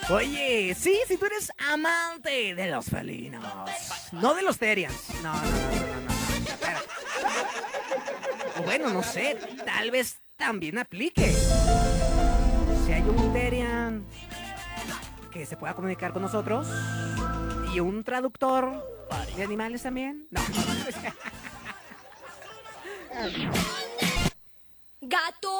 Oye, sí, si tú eres amante de los felinos, no de los Terians. No. Espera. O bueno, no sé, tal vez también aplique. Si hay un Terian que se pueda comunicar con nosotros y un traductor de animales también. No. ¿Gato?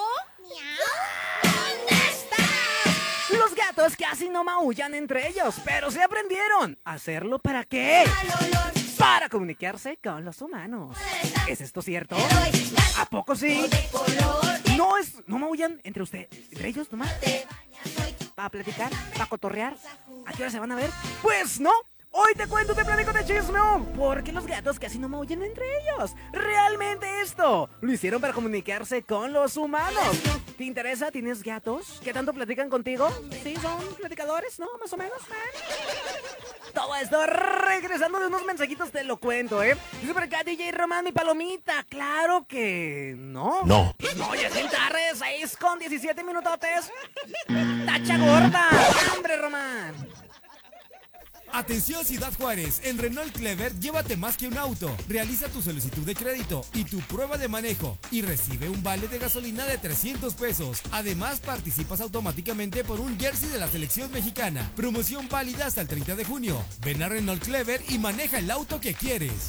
Los gatos casi no maullan entre ellos, pero se aprendieron a hacerlo. ¿Para qué? Para comunicarse con los humanos. ¿Es esto cierto? ¿A poco sí? No maullan entre ellos nomás. ¿Para platicar? ¿Para cotorrear? ¿A qué hora se van a ver? Pues no. Hoy te cuento, te platico de chisme, porque los gatos casi no maullan entre ellos. Realmente esto lo hicieron para comunicarse con los humanos. ¿Te interesa? ¿Tienes gatos? ¿Qué tanto platican contigo? ¿Sí son platicadores? ¿No? ¿Más o menos? Todo esto regresando de unos mensajitos te lo cuento, Dice por acá DJ Román, mi palomita. Claro que no. No. No, ya es bien tarde, 6:17 minutotes. Tacha gorda. ¡Hambre, Román! Atención Ciudad Juárez, en Renault Clever llévate más que un auto. Realiza tu solicitud de crédito y tu prueba de manejo y recibe un vale de gasolina de 300 pesos. Además participas automáticamente por un jersey de la selección mexicana. Promoción válida hasta el 30 de junio. Ven a Renault Clever y maneja el auto que quieres.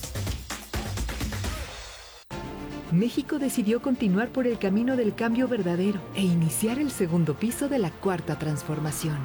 México decidió continuar por el camino del cambio verdadero e iniciar el segundo piso de la cuarta transformación.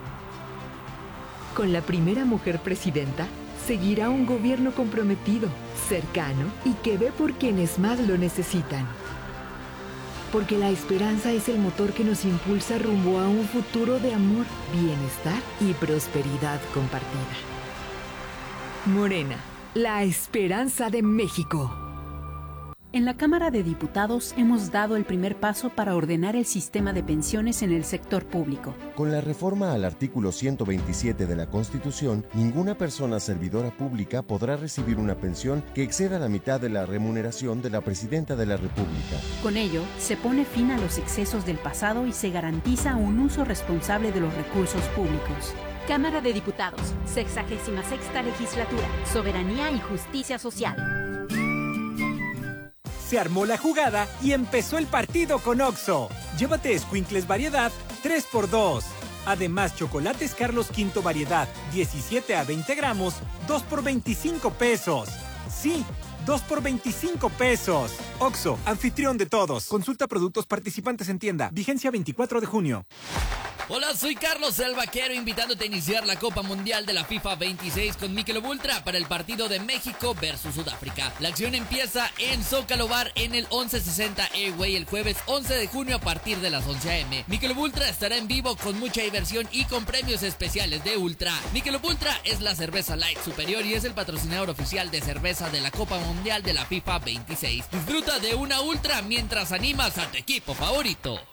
Con la primera mujer presidenta, seguirá un gobierno comprometido, cercano y que ve por quienes más lo necesitan. Porque la esperanza es el motor que nos impulsa rumbo a un futuro de amor, bienestar y prosperidad compartida. Morena, la esperanza de México. En la Cámara de Diputados hemos dado el primer paso para ordenar el sistema de pensiones en el sector público. Con la reforma al artículo 127 de la Constitución, ninguna persona servidora pública podrá recibir una pensión que exceda la mitad de la remuneración de la Presidenta de la República. Con ello, se pone fin a los excesos del pasado y se garantiza un uso responsable de los recursos públicos. Cámara de Diputados, 66ª Legislatura, Soberanía y Justicia Social. Se armó la jugada y empezó el partido con Oxxo. Llévate escuincles variedad 3x2. Además, chocolates Carlos V variedad 17 a 20 gramos, 2 por 25 pesos. Sí, 2 por 25 pesos. Oxxo, anfitrión de todos. Consulta productos participantes en tienda. Vigencia 24 de junio. Hola, soy Carlos el Vaquero, invitándote a iniciar la Copa Mundial de la FIFA 26 con Michelob Ultra para el partido de México versus Sudáfrica. La acción empieza en Zócalo Bar en el 1160 Airway el jueves 11 de junio a partir de las 11 a.m. Michelob Ultra estará en vivo con mucha diversión y con premios especiales de Ultra. Michelob Ultra es la cerveza light superior y es el patrocinador oficial de cerveza de la Copa Mundial de la FIFA 26. Disfruta de una Ultra mientras animas a tu equipo favorito.